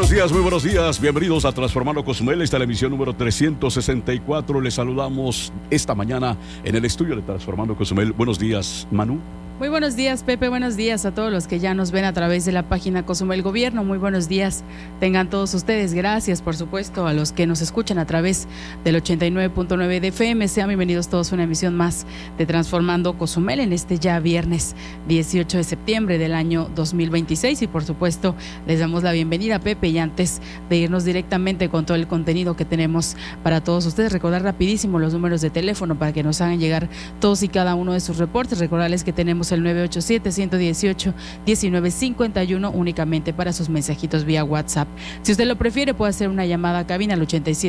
muy buenos días. Bienvenidos a Transformando Cozumel. Esta es la emisión número 364. Les saludamos esta mañana en el estudio de Transformando Cozumel. Buenos días, Manu. Muy buenos días, Pepe. Buenos días a todos los que ya nos ven a través de la página Cozumel Gobierno. Muy buenos días tengan todos ustedes. Gracias, por supuesto, a los que nos escuchan a través del 89.9 de FM. Sean bienvenidos todos a una emisión más de Transformando Cozumel en este ya viernes 18 de septiembre del año 2026. Y por supuesto, les damos la bienvenida, Pepe. Y antes de irnos directamente con todo el contenido que tenemos para todos ustedes, recordar rapidísimo los números de teléfono para que nos hagan llegar todos y cada uno de sus reportes. Recordarles que tenemos el 987-118-1951 únicamente para sus mensajitos vía WhatsApp. Si usted lo prefiere, puede hacer una llamada a cabina al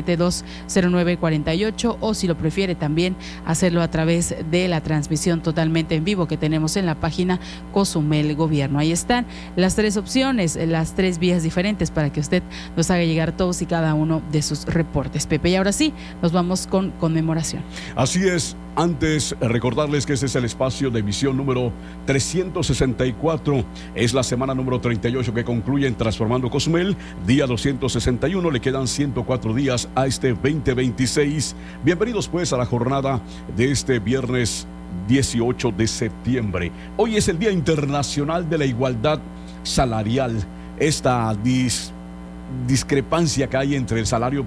87-209-48, o si lo prefiere también hacerlo a través de la transmisión totalmente en vivo que tenemos en la página Cozumel Gobierno. Ahí están las tres opciones, las tres vías diferentes para que usted nos haga llegar todos y cada uno de sus reportes, Pepe. Y ahora sí, nos vamos con conmemoración. Así es. Antes, recordarles que este es el espacio de emisión número 364. Es la semana número 38 que concluye en Transformando Cozumel. Día 261, le quedan 104 días a este 2026. Bienvenidos pues a la jornada de este viernes 18 de septiembre. Hoy es el Día Internacional de la Igualdad Salarial. Esta discrepancia que hay entre el salario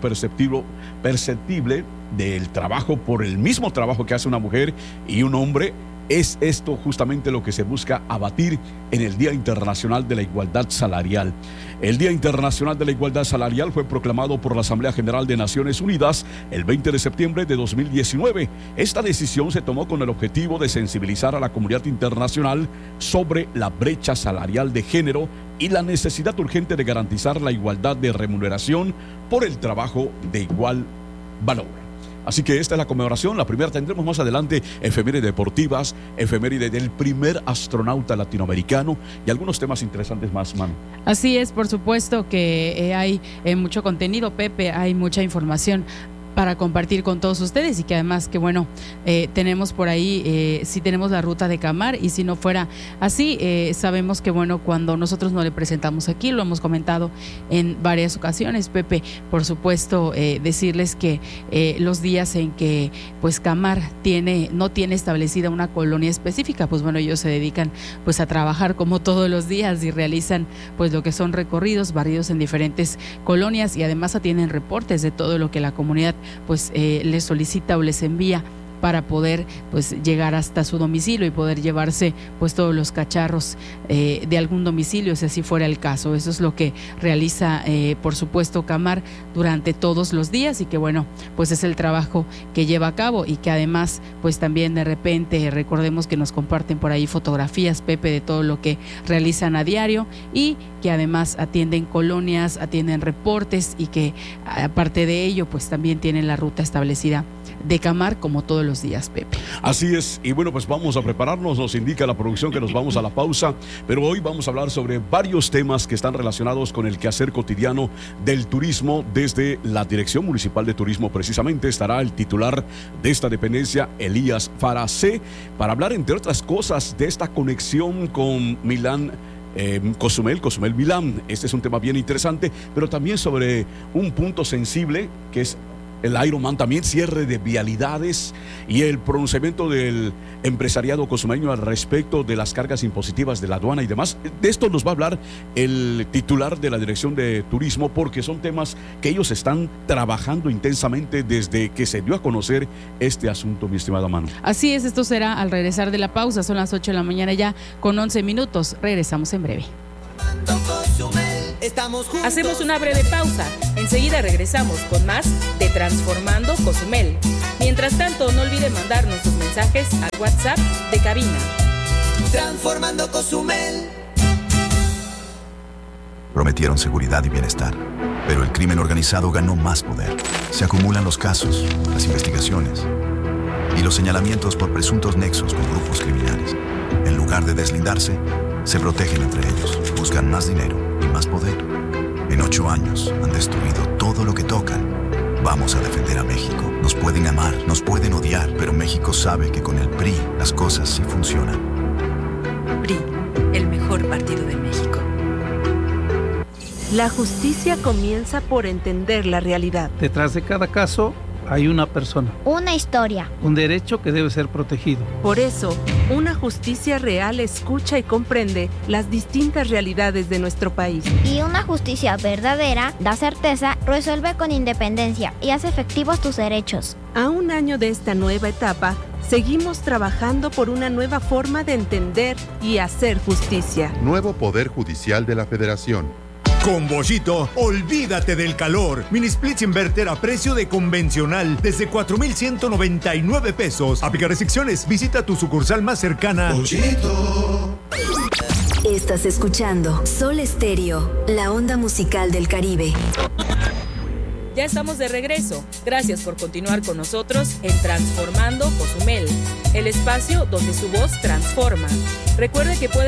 perceptible del trabajo por el mismo trabajo que hace una mujer y un hombre, es esto justamente lo que se busca abatir en el Día Internacional de la Igualdad Salarial. El Día Internacional de la Igualdad Salarial fue proclamado por la Asamblea General de Naciones Unidas el 20 de septiembre de 2019. Esta decisión se tomó con el objetivo de sensibilizar a la comunidad internacional sobre la brecha salarial de género y la necesidad urgente de garantizar la igualdad de remuneración por el trabajo de igual valor. Así que esta es la conmemoración. La primera tendremos más adelante efemérides deportivas, efeméride del primer astronauta latinoamericano y algunos temas interesantes más, Manu. Así es, por supuesto que hay mucho contenido, Pepe, hay mucha información para compartir con todos ustedes, y que además que bueno, tenemos por ahí, sí tenemos la ruta de Camar, y si no fuera así, sabemos que bueno, cuando nosotros no le presentamos aquí, lo hemos comentado en varias ocasiones, Pepe, por supuesto, decirles que los días en que pues Camar no tiene establecida una colonia específica, pues bueno, ellos se dedican pues a trabajar como todos los días y realizan pues lo que son recorridos, barridos en diferentes colonias, y además atienden reportes de todo lo que la comunidad pues les solicita o les envía para poder pues llegar hasta su domicilio y poder llevarse pues todos los cacharros de algún domicilio, si así fuera el caso. Eso es lo que realiza por supuesto Camar durante todos los días, y que bueno, pues es el trabajo que lleva a cabo, y que además pues también de repente recordemos que nos comparten por ahí fotografías, Pepe, de todo lo que realizan a diario, y que además atienden colonias, atienden reportes, y que aparte de ello pues también tienen la ruta establecida de Camar como todos los días, Pepe. Así es, y bueno, pues vamos a prepararnos. Nos indica la producción que nos vamos a la pausa, pero hoy vamos a hablar sobre varios temas que están relacionados con el quehacer cotidiano del turismo. Desde la Dirección Municipal de Turismo precisamente estará el titular de esta dependencia, Elías Faracé, para hablar entre otras cosas de esta conexión con Milán, Cozumel Milán. Este es un tema bien interesante, pero también sobre un punto sensible que es el Ironman, también cierre de vialidades y el pronunciamiento del empresariado cozumeño al respecto de las cargas impositivas de la aduana y demás. De esto nos va a hablar el titular de la Dirección de Turismo, porque son temas que ellos están trabajando intensamente desde que se dio a conocer este asunto, mi estimada Manu. Así es, esto será al regresar de la pausa. Son las 8 de la mañana ya con 11 minutos. Regresamos en breve. Hacemos una breve pausa. Enseguida regresamos con más de Transformando Cozumel. Mientras tanto, no olvide mandarnos sus mensajes al WhatsApp de cabina. Transformando Cozumel. Prometieron seguridad y bienestar, pero el crimen organizado ganó más poder. Se acumulan los casos, las investigaciones y los señalamientos por presuntos nexos con grupos criminales. En lugar de deslindarse, se protegen entre ellos, buscan más dinero y más poder. En 8 años han destruido todo lo que tocan. Vamos a defender a México. Nos pueden amar, nos pueden odiar, pero México sabe que con el PRI las cosas sí funcionan. PRI, el mejor partido de México. La justicia comienza por entender la realidad. Detrás de cada caso hay una persona, una historia, un derecho que debe ser protegido. Por eso, una justicia real escucha y comprende las distintas realidades de nuestro país. Y una justicia verdadera da certeza, resuelve con independencia y hace efectivos tus derechos. A un año de esta nueva etapa, seguimos trabajando por una nueva forma de entender y hacer justicia. Nuevo Poder Judicial de la Federación. Con Bollito, olvídate del calor. Mini splits inverter a precio de convencional desde 4,199 pesos. Aplica restricciones. Visita tu sucursal más cercana. Bollito. Estás escuchando Sol Estéreo, la onda musical del Caribe. Ya estamos de regreso. Gracias por continuar con nosotros en Transformando Cozumel, el espacio donde su voz transforma. Recuerde que puede